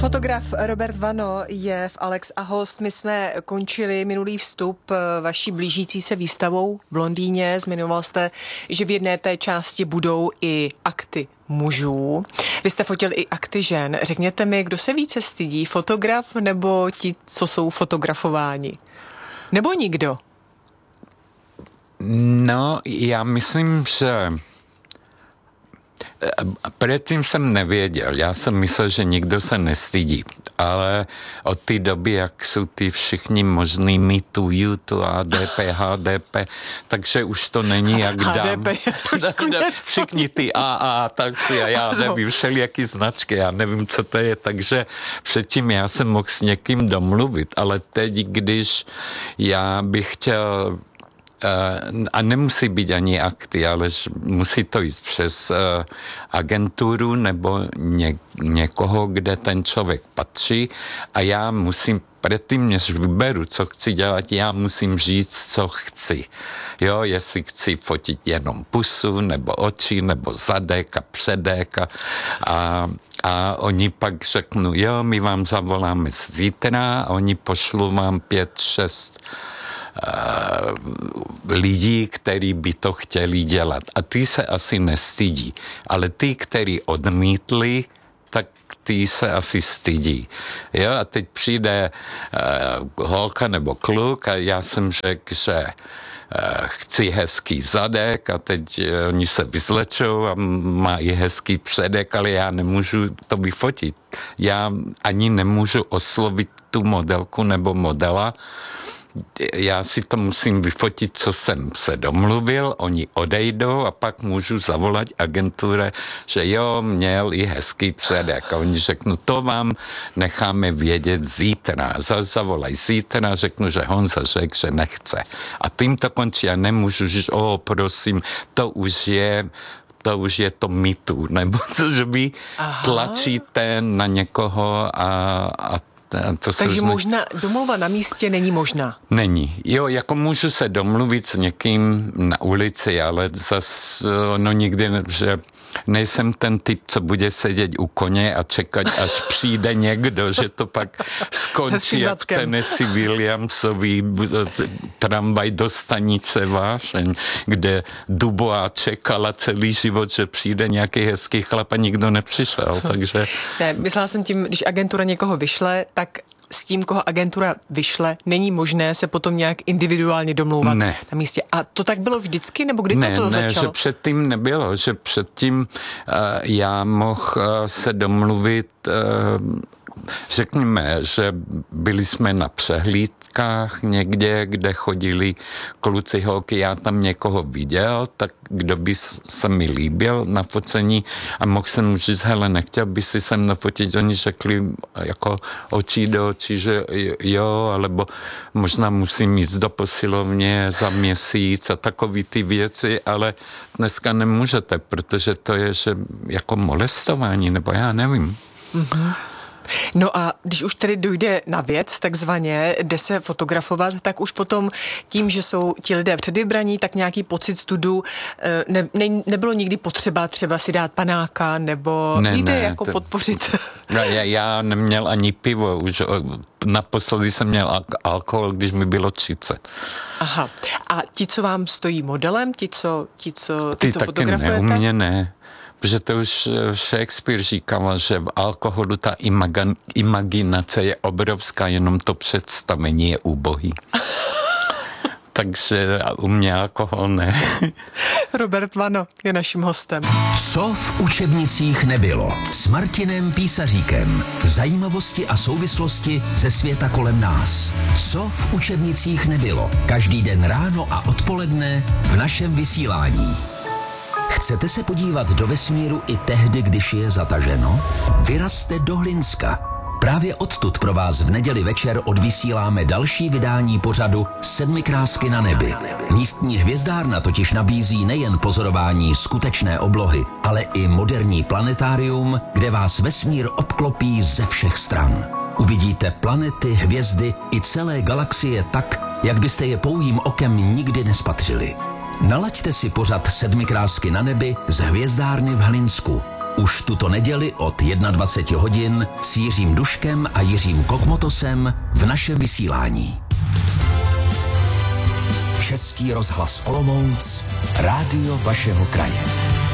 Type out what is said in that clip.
Fotograf Robert Vano je v Alex a host. My jsme končili minulý vstup vaší blížící se výstavou v Londýně. Zmiňoval jste, že v jedné té části budou i akty mužů. Vy jste fotil i akty žen. Řekněte mi, kdo se více stydí, fotograf nebo ti, co jsou fotografováni? Nebo nikdo? No, já myslím, že předtím jsem nevěděl. Já jsem myslel, že nikdo se nestydí. Ale od té doby, jak jsou ty všichni možný mýtu, YouTube, ADP, HDP, takže už to není jak dám. Všichni ty AA, taxi a já nevím, všelijaký značky, já nevím, co to je, takže předtím já jsem mohl s někým domluvit, ale teď, když já bych chtěl a nemusí být ani akty, ale musí to jít přes agenturu nebo někoho, kde ten člověk patří a já musím předtím, než vyberu, co chci dělat, já musím říct, co chci. Jo, jestli chci fotit jenom pusu, nebo oči, nebo zadek a předek a oni pak řeknou, jo, my vám zavoláme zítra a oni pošlou vám 5-6 lidí, kteří by to chtěli dělat. A ty se asi nestydí. Ale ty, kteří odmítli, tak ty se asi stydí. Jo, a teď přijde holka nebo kluk a já jsem řekl, že chci hezký zadek a teď oni se vyzlečou a mají hezký předek, ale já nemůžu to vyfotit. Já ani nemůžu oslovit tu modelku nebo modela. Já si to musím vyfotit, co jsem se domluvil, oni odejdou a pak můžu zavolat agentuře, že jo, měl i hezký předek. A oni řeknou, to vám necháme vědět zítra. Zavolaj zítra, řeknu, že Honza řekl, že nechce. A tím to končí, já nemůžu říct, prosím, to už je to mýtu, nebo že vy tlačíte na někoho a takže možná domluva na místě není možná. Není. Jo, jako můžu se domluvit s někým na ulici, ale zas nikdy, že nejsem ten typ, co bude sedět u koně a čekat, až přijde někdo, že to pak skončí jak v Tennessee Williamsovi tramvaj do stanice Vášeň, kde Dubois čekala celý život, že přijde nějaký hezký chlap a nikdo nepřišel, takže... Ne, myslela jsem tím, když agentura někoho vyšle, tak s tím, koho agentura vyšle, není možné se potom nějak individuálně domlouvat na místě. A to tak bylo vždycky, nebo kdy to začalo? Ne, že předtím nebylo, že předtím já mohl se domluvit, řekněme, že byli jsme na přehlídkách někde, kde chodili kluci, holky, já tam někoho viděl, tak kdo by se mi líbil na focení a mohl jsem říct, hele, nechtěl by si se mnou fotit, oni řekli jako očí do očí, že jo, alebo možná musím jít do posilovně za měsíc a takový ty věci, ale dneska nemůžete, protože to je, že jako molestování, nebo já nevím. Mm-hmm. No a když už tedy dojde na věc, takzvaně, jde se fotografovat, tak už potom tím, že jsou ti lidé předvybraní, tak nějaký pocit studu nebylo nikdy potřeba třeba si dát panáka, nebo jde podpořit. Já neměl ani pivo, už naposledy jsem měl alkohol, když mi bylo 30. Aha. A ti, co vám stojí modelem, ti, co fotografujete? Ne, u mě ne. Protože to už Shakespeare říkal, že v alkoholu ta imaginace je obrovská, jenom to představení je úbohý. Takže u mě alkohol ne. Robert Vano je naším hostem. Co v učebnicích nebylo? S Martinem Písaříkem. Zajímavosti a souvislosti ze světa kolem nás. Co v učebnicích nebylo? Každý den ráno a odpoledne v našem vysílání. Chcete se podívat do vesmíru i tehdy, když je zataženo? Vyrazte do Hlinska. Právě odtud pro vás v neděli večer odvysíláme další vydání pořadu Sedmikrásky na nebi. Místní hvězdárna totiž nabízí nejen pozorování skutečné oblohy, ale i moderní planetárium, kde vás vesmír obklopí ze všech stran. Uvidíte planety, hvězdy i celé galaxie tak, jak byste je pouhým okem nikdy nespatřili. Nalaďte si pořad Sedmikrásky na nebi z hvězdárny v Hlinsku. Už tuto neděli od 21 hodin s Jiřím Duškem a Jiřím Kokmotosem v našem vysílání. Český rozhlas Olomouc, rádio vašeho kraje.